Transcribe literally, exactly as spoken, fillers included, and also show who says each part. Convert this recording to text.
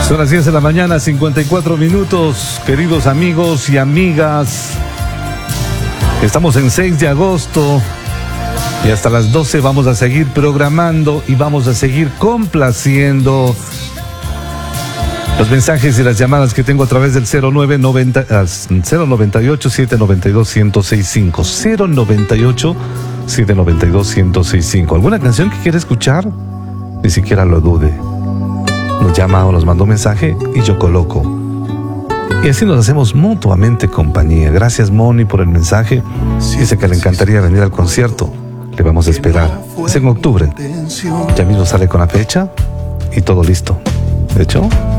Speaker 1: Son las diez de la mañana, cincuenta y cuatro minutos, queridos amigos y amigas. Estamos en seis de agosto y hasta las doce vamos a seguir programando y vamos a seguir complaciendo los mensajes y las llamadas que tengo a través del cero nueve noventa, cero noventa y ocho, setecientos noventa y dos, ciento sesenta y cinco. cero noventa y ocho, setecientos noventa y dos, ciento sesenta y cinco. ¿Alguna canción que quiera escuchar? Ni siquiera lo dude. Nos llama o nos manda un mensaje y yo coloco. Y así nos hacemos mutuamente compañía. Gracias, Moni, por el mensaje. Dice que le encantaría venir al concierto. Le vamos a esperar. Es en octubre. Ya mismo sale con la fecha y todo listo. De hecho,